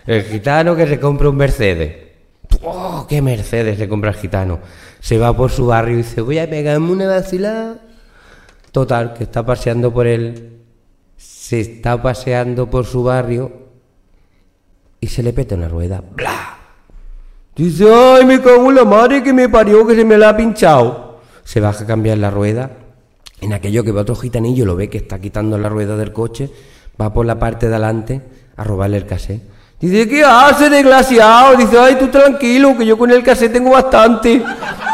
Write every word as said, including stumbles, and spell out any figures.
El gitano que se compra un Mercedes. ¡Oh, qué Mercedes se compra el gitano! Se va por su barrio y dice, voy a pegarme una vacilada. Total, que está paseando por él. Se está paseando por su barrio y se le peta una rueda. ¡Bla! Dice, ¡ay, me cago en la madre que me parió, que se me la ha pinchado! Se baja a cambiar la rueda. En aquello que va otro gitanillo, lo ve que está quitando la rueda del coche, va por la parte de adelante a robarle el casé. Dice, ¿qué hace, desgraciado? Dice, ay, tú tranquilo, que yo con el casé tengo bastante.